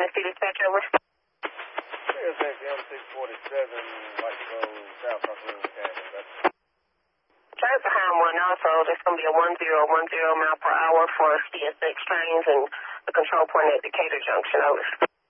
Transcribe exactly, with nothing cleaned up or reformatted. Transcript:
Tennessee dispatch over. C S X M six forty-seven, like to go south off River Canyon. That's... Traffic behind one also. There's going to be a one zero one zero mile per hour for C S X trains and the control point at Decatur Junction. Over.